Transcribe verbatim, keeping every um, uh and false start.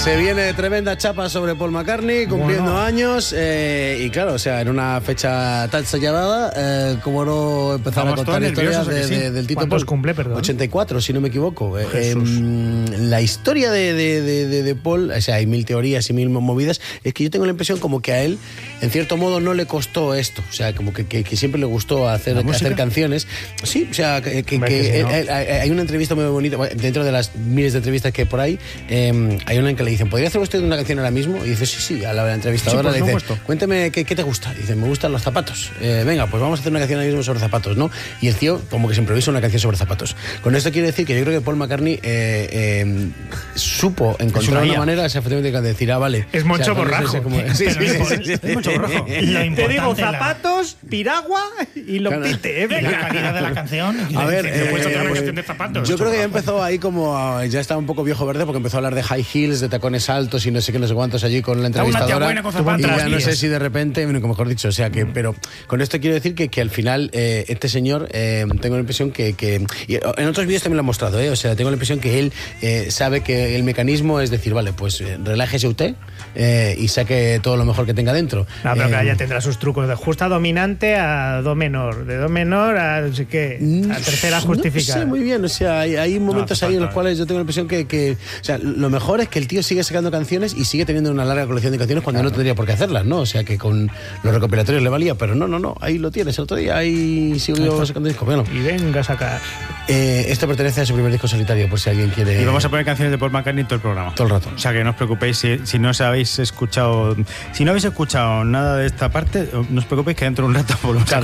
Se viene tremenda chapa sobre Paul McCartney, cumpliendo bueno. años. Eh, y claro, o sea, en una fecha tan señalada, eh, como no empezar Vamos a contar historias de, sí. de, del Tito ¿Cuántos Paul? cumple, perdón? ochenta y cuatro, si no me equivoco. Eh, eh, Jesús. la historia de, de, de, de, de Paul, o sea, hay mil teorías y mil movidas. Es que yo tengo la impresión como que a él, en cierto modo, no le costó esto. O sea, como que, que, que siempre le gustó hacer, hacer canciones. Sí, o sea, que, que, que sí, él, ¿no? él, hay una entrevista muy bonita, dentro de las miles de entrevistas que hay por ahí, eh, hay una en que le dicen, ¿podría hacer usted una canción ahora mismo? Y dice, sí, sí, a la, la entrevistadora sí, le dice, supuesto. cuénteme ¿qué, qué te gusta. Dice, me gustan los zapatos. Eh, venga, pues vamos a hacer una canción ahora mismo sobre zapatos, ¿no? Y el tío como que se improvisa una canción sobre zapatos. Con esto quiero decir que yo creo que Paul McCartney eh, eh, supo encontrar una, una manera efectivamente de decir, ah, vale. Es Moncho o sea, Borrajo. Como, sí, sí, sí, sí, sí. Es Moncho Borrajo. Te digo zapatos, piragua y lo Claro. pite, ¿eh? Y la calidad de la canción. A ver, He puesto eh, otra canción de zapatos. yo creo que ya empezó ahí como a- ya estaba un poco viejo verde porque empezó a hablar de high heels, de tacones altos y no sé qué, no sé cuántos allí con la Está una tía entrevistadora. buena con Y zapatos, ya no tías. sé si de repente, bueno, mejor dicho, o sea que, pero con esto quiero decir que, que al final eh, este señor eh, tengo la impresión que, que y en otros vídeos también lo ha mostrado, eh, o sea, tengo la impresión que él eh, sabe que el mecanismo es decir, vale, pues eh, relájese usted eh, y saque todo lo mejor que tenga dentro. No, pero que Eh, ya tendrá sus trucos de justa dominante a do menor, de do menor a no sé qué, a tercera justificada. No sé muy bien, o sea, hay, hay momentos hace ahí en falta, los cuales yo tengo la impresión que, que, o sea, lo mejor es que el tío sigue sacando canciones y sigue teniendo una larga colección de canciones cuando no tendría por qué hacerlas, ¿no? O sea, que con los recopilatorios le valía, pero no, no, no, ahí lo tienes, el otro día ahí sigo sacando discos. Bueno, Y venga a sacar. eh, esto pertenece a su primer disco solitario, por si alguien quiere... Y vamos a poner canciones de Paul McCartney todo el programa. Todo el rato. O sea, que no os preocupéis si, si no os habéis escuchado... Si no habéis escuchado nada de esta parte, no os preocupéis que dentro de un rato volvemos a